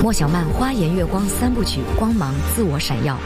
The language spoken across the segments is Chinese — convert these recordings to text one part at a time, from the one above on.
莫小曼花颜月光3部曲，光芒自我闪耀。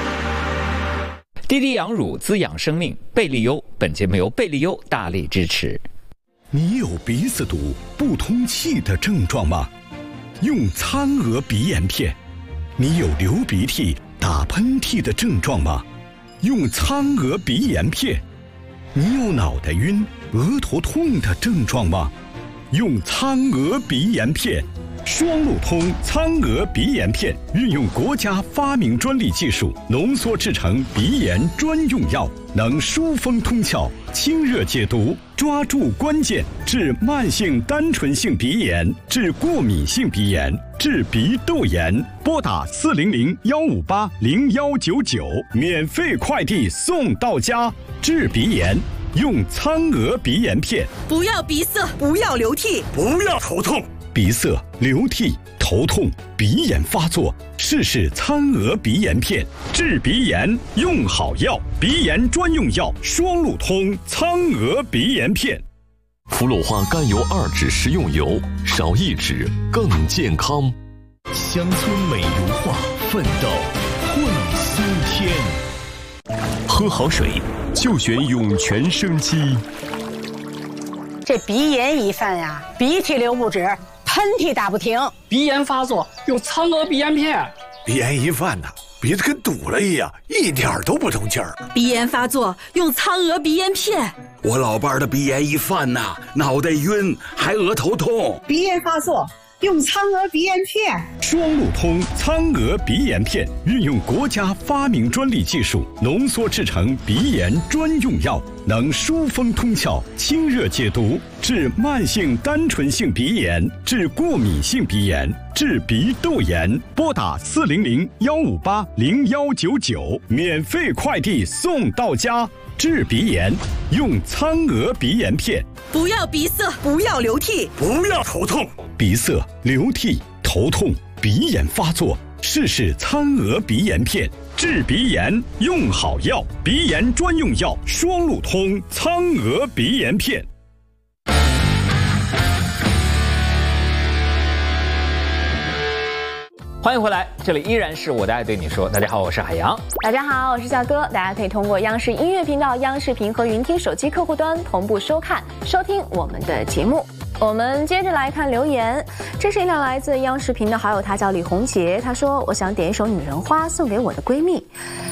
滴滴养乳滋养生命，贝利优。本节目由贝利优大力支持。 你有鼻子堵、不通气的症状吗？用苍娥鼻炎片。你有流鼻涕、打喷嚏的症状吗？用苍娥鼻炎片。你有脑袋晕、额头痛的症状吗？用苍娥鼻炎片。双路通苍娥鼻炎片运用国家发明专利技术浓缩制成鼻炎专用药，能疏风通窍、清热解毒，抓住关键，治慢性单纯性鼻炎，治过敏性鼻炎，治鼻窦炎。拨打400-158-0199，免费快递送到家。治鼻炎用苍娥鼻炎片。 不要鼻塞，不要流涕， 不要头痛。鼻塞、流涕、头痛、鼻炎发作，试试苍娥鼻炎片，治鼻炎用好药，鼻炎专用药，双路通苍娥鼻炎片。 氟鲁化甘油2酯食用油，少1酯更健康。 乡村美如画，奋斗会苏天。喝好水就选涌泉生机。 这鼻炎一犯呀，鼻涕流不止，喷嚏打不停。 鼻炎发作用苍娥鼻炎片。 鼻炎一犯呐，鼻子跟堵了一样，一点都不通气儿。 鼻炎发作用苍娥鼻炎片。 我老伴儿的鼻炎一犯呐，脑袋晕，还额头痛。 鼻炎发作用苍娥鼻炎片。 双路通苍娥鼻炎片运用国家发明专利技术浓缩制成鼻炎专用药，能疏风通窍、清热解毒，治慢性单纯性鼻炎，治过敏性鼻炎，治鼻窦炎。拨打400-158-0199，免费快递送到家。治鼻炎用苍娥鼻炎片。 不要鼻塞，不要流涕， 不要头痛。 鼻塞、流涕、头痛、鼻炎发作，试试苍娥鼻炎片，治鼻炎用好药，鼻炎专用药，双路通苍娥鼻炎片。 欢迎回来，这里依然是我的爱对你说。大家好，我是海洋。 大家好，我是小哥。大家可以通过央视音乐频道、央视频和云听手机客户端同步收看、收听我们的节目。我们接着来看留言，这是一条来自央视频的好友，她叫李红杰，她说：“我想点一首《女人花》送给我的闺蜜。